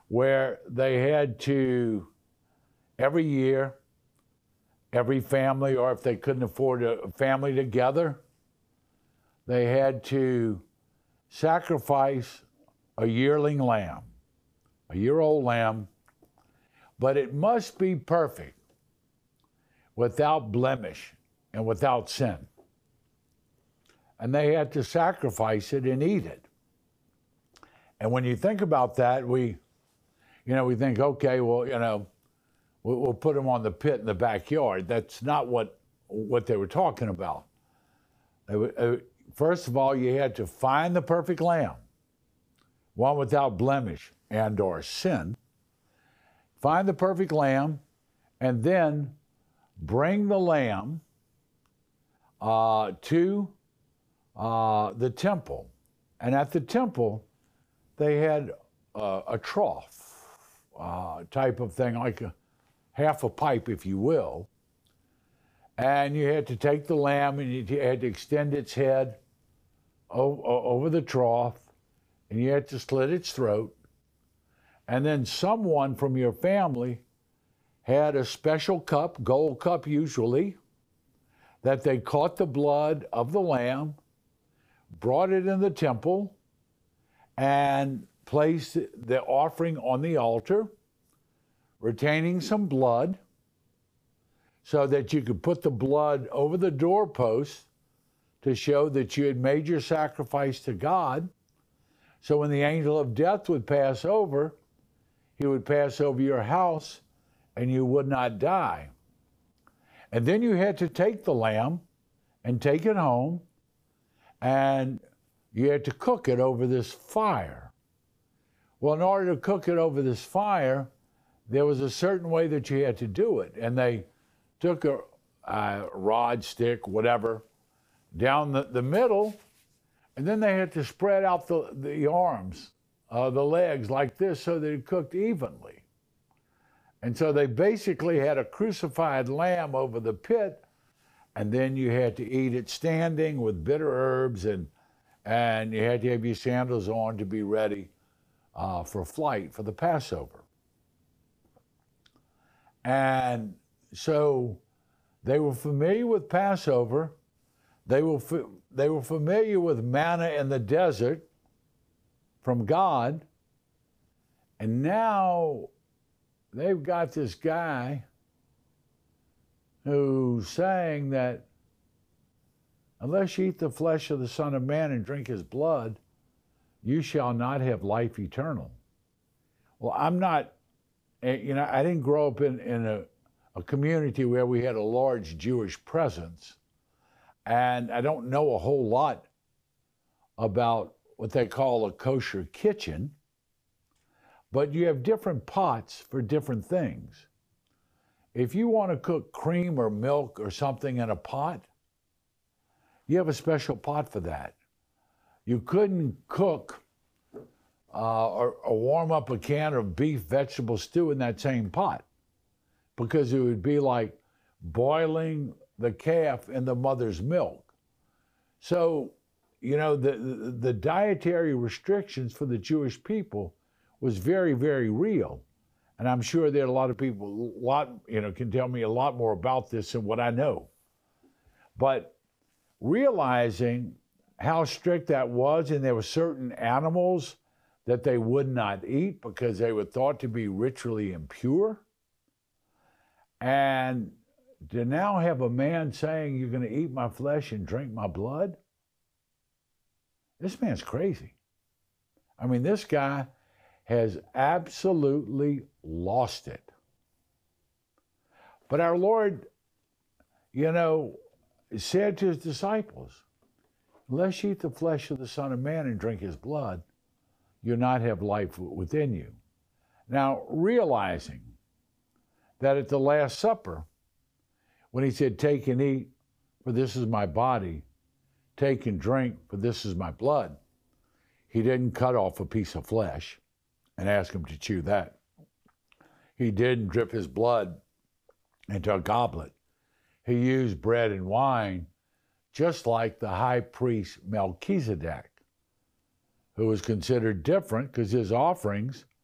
where they had to, every year, every family, or if they couldn't afford a family together, they had to sacrifice a yearling lamb, a year-old lamb, but it must be perfect, without blemish and without sin. And they had to sacrifice it and eat it. And when you think about that, we think, okay, well, we'll put them on the pit in the backyard. That's not what they were talking about. First of all, you had to find the perfect lamb, one without blemish and or sin. Find the perfect lamb, and then bring the lamb to the temple. And at the temple, they had a trough type of thing, like half a pipe, if you will. And you had to take the lamb and you had to extend its head over the trough, and you had to slit its throat. And then someone from your family had a special cup, gold cup usually, that they caught the blood of the lamb, brought it in the temple, and placed the offering on the altar, retaining some blood, so that you could put the blood over the doorpost to show that you had made your sacrifice to God. So when the angel of death would pass over, he would pass over your house and you would not die. And then you had to take the lamb and take it home, and you had to cook it over this fire. Well, in order to cook it over this fire, there was a certain way that you had to do it. And they took a rod, stick, whatever, down the middle, and then they had to spread out the arms, the legs like this, so that it cooked evenly. And so they basically had a crucified lamb over the pit, and then you had to eat it standing with bitter herbs, and you had to have your sandals on to be ready for flight for the Passover. And so they were familiar with Passover. They were familiar with manna in the desert from God. And now they've got this guy who's saying that unless you eat the flesh of the Son of Man and drink his blood, you shall not have life eternal. Well, I didn't grow up in a community where we had a large Jewish presence, and I don't know a whole lot about what they call a kosher kitchen, but you have different pots for different things. If you want to cook cream or milk or something in a pot, you have a special pot for that. You couldn't cook or warm up a can of beef vegetable stew in that same pot, because it would be like boiling the calf in the mother's milk. So, the dietary restrictions for the Jewish people was very, very real. And I'm sure there are a lot of people, can tell me a lot more about this than what I know. But realizing how strict that was, and there were certain animals that they would not eat because they were thought to be ritually impure. And to now have a man saying, you're going to eat my flesh and drink my blood? This man's crazy. I mean, this guy has absolutely lost it. But our Lord, said to his disciples, unless you eat the flesh of the Son of Man and drink his blood, you'll not have life within you. Now, realizing that at the Last Supper, when he said, take and eat, for this is my body, take and drink, for this is my blood, he didn't cut off a piece of flesh and ask him to chew that. He didn't drip his blood into a goblet. He used bread and wine, just like the high priest Melchizedek, who was considered different because his offerings